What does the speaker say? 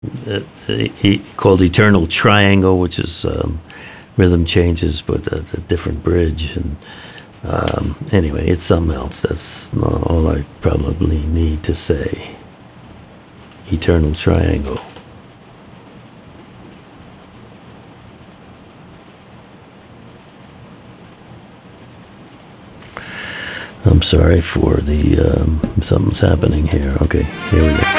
called Eternal Triangle, which is rhythm changes, but a different bridge. And anyway, it's something else. That's not all I probably need to say. Eternal Triangle. I'm sorry for the something's happening here. Okay, here we go.